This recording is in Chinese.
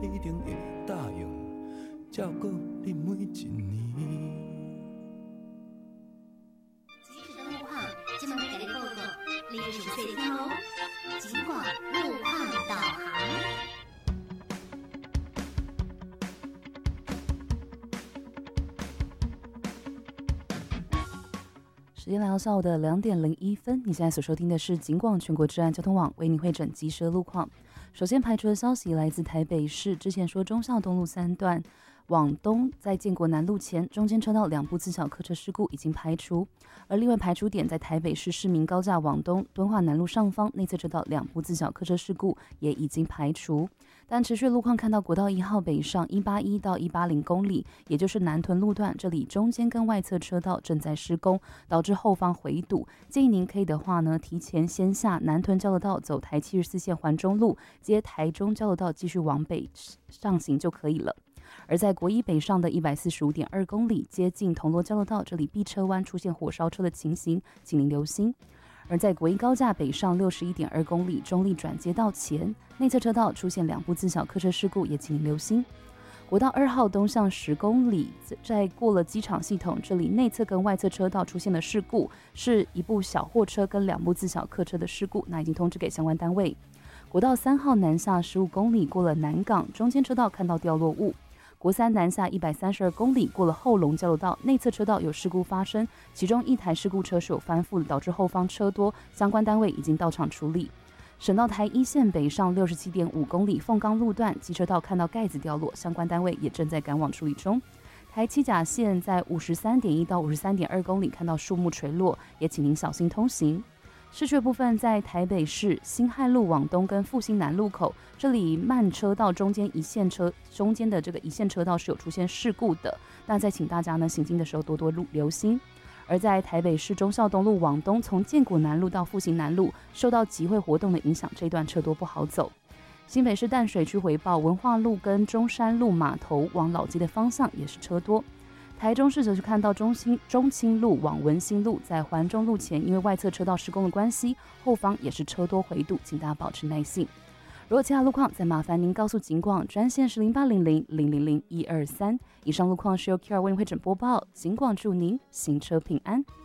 一定会答应照顾你每一年。 即时的路况，今晚给你报告，你是细听哦。尽管路况导航。 时间来到下午的2点01分，你现在所收听的是警广全国治安交通网为您会诊即时的路况。首先排除的消息来自台北市，之前说忠孝东路3段往东在建国南路前中间车道2部自小客车事故已经排除，而另外排除点在台北市市民高架往东敦化南路上方内侧车道2部自小客车事故也已经排除。但持续路况看到国道1号北上181到180公里，也就是南屯路段，这里中间跟外侧车道正在施工，导致后方回堵。建议您可以的话呢，提前先下南屯交流道，走台74线环中路，接台中交流道继续往北上行就可以了。而在国一北上的145.2公里，接近铜锣交流道，这里 B 车弯出现火烧车的情形，请您留心。而在国一高架北上61.2公里，中立转接道前内侧车道出现2部自小客车事故，也请您留心。国道2号东向10公里，在过了机场系统，这里内侧跟外侧车道出现的事故，是一部小货车跟2部自小客车的事故，那已经通知给相关单位。国道3号南下15公里，过了南港，中间车道看到掉落物。国3南下132公里，过了后龙交流道，内侧车道有事故发生，其中一台事故车是有翻覆的，导致后方车多，相关单位已经到场处理。省道台1线北上67.5公里，凤冈路段机车道看到盖子掉落，相关单位也正在赶往处理中。台七甲线在53.1到53.2公里看到树木垂落，也请您小心通行。市区部分在台北市辛亥路往东跟复兴南路口，这里慢车道中间中间的这个一线车道是有出现事故的，那再请大家呢行经的时候多多留心。而在台北市忠孝东路往东，从建国南路到复兴南路，受到集会活动的影响，这一段车多不好走。新北市淡水区回报，文化路跟中山路码头往老街的方向也是车多。台中市则是看到中清路往文心路，在环中路前，因为外侧车道施工的关系，后方也是车多回堵，请大家保持耐性。如果其他路况，再麻烦您告诉警广专线是0800-000-123。以上路况是由 QR 为您会诊播报，警广祝您行车平安。